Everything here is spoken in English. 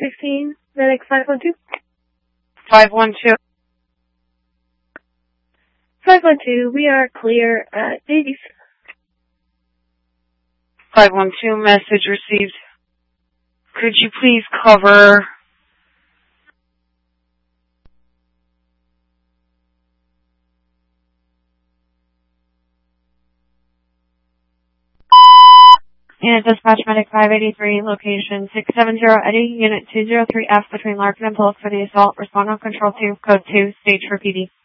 316, medic 512. 512. 512, we are clear at Davies. 512, message received. Could you please cover Unit Dispatch Medic 583, location 670 Eddie, Unit 203F between Larkin and Polk for the assault. Respond on Control 2, Code 2, stage for PD.